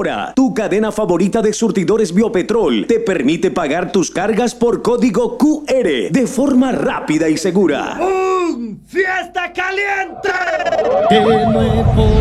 Ahora, tu cadena favorita de surtidores Biopetrol te permite pagar tus cargas por código QR de forma rápida y segura. ¡Fiesta caliente! De nuevo